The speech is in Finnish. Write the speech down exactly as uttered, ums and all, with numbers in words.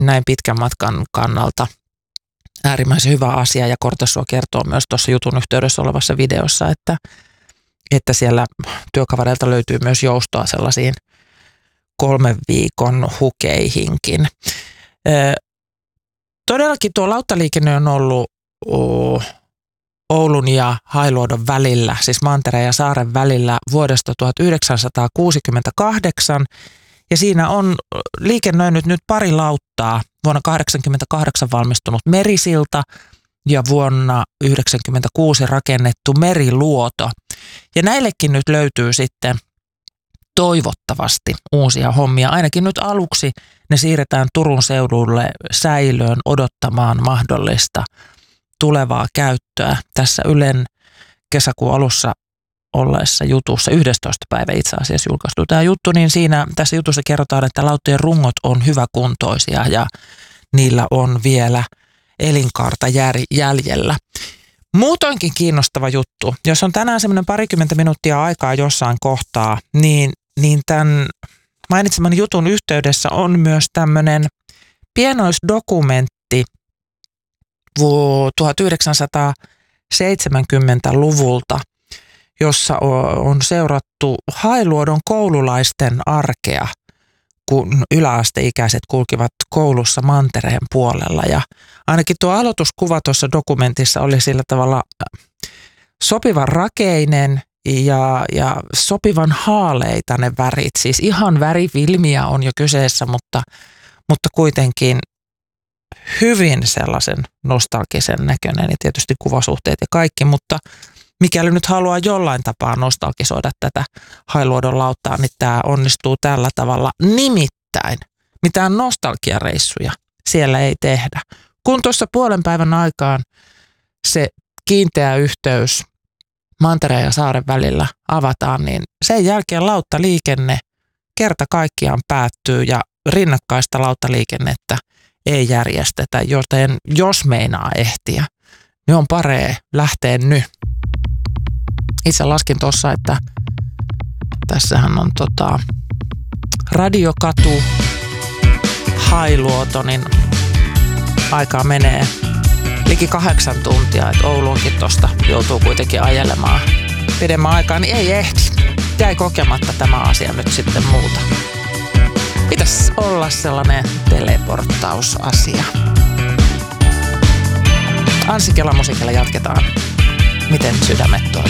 näin pitkän matkan kannalta äärimmäisen hyvä asia, ja Kortessuo kertoo myös tuossa jutun yhteydessä olevassa videossa, että, että siellä työkavereilta löytyy myös joustoa sellaisiin kolmen viikon hukeihinkin. Todellakin tuo lauttaliikenne on ollut Oulun ja Hailuodon välillä, siis Mantereen ja Saaren välillä vuodesta tuhatyhdeksänsataakuusikymmentäkahdeksan, ja siinä on liikennöinyt nyt pari lauttaa, vuonna kahdeksankymmentäkahdeksan valmistunut Merisilta ja vuonna yhdeksänkymmentäkuusi rakennettu Meriluoto. Ja näillekin nyt löytyy sitten toivottavasti uusia hommia. Ainakin nyt aluksi ne siirretään Turun seudulle säilöön odottamaan mahdollista tulevaa käyttöä. Tässä Ylen kesäkuun alussa olleessa jutussa, yhdestoista päivä itse asiassa julkaistu tämä juttu, niin siinä tässä jutussa kerrotaan, että lauttojen rungot on hyväkuntoisia ja niillä on vielä elinkaarta jäljellä. Muutoinkin kiinnostava juttu. Jos on tänään semmoinen parikymmentä minuuttia aikaa jossain kohtaa, niin, niin tämän mainitseman jutun yhteydessä on myös tämmöinen pienoisdokumentti tuhatyhdeksänsataaseitsemänkymmentäluvulta, jossa on seurattu Hailuodon koululaisten arkea, kun yläasteikäiset kulkivat koulussa Mantereen puolella. Ja ainakin tuo aloituskuva tuossa dokumentissa oli sillä tavalla sopivan rakeinen ja, ja sopivan haaleita ne värit. Siis ihan värivilmiä on jo kyseessä, mutta, mutta kuitenkin hyvin sellaisen nostalgisen näköinen ja tietysti kuvasuhteet ja kaikki, mutta mikäli nyt haluaa jollain tapaa nostalgisoida tätä Hailuodon lauttaa, niin tämä onnistuu tällä tavalla. Nimittäin mitään nostalgiareissuja siellä ei tehdä. Kun tuossa puolen päivän aikaan se kiinteä yhteys Mantereen ja Saaren välillä avataan, niin sen jälkeen lauttaliikenne kerta kaikkiaan päättyy ja rinnakkaista lauttaliikennettä ei järjestetä, joten jos meinaa ehtiä, niin on paree lähteä nyt. Itse laskin tuossa, että tässähän on tota Radiokatu, Hailuoto, niin aikaa menee liki kahdeksan tuntia, että Ouluunkin tuosta joutuu kuitenkin ajelemaan pidemmän aikaa, niin ei ehdi. Jäi kokematta tämä asia nyt sitten muuta. Pitäisi olla sellainen teleporttausasia. Anssi Kela musiikilla jatketaan. Miten sydämet toimii?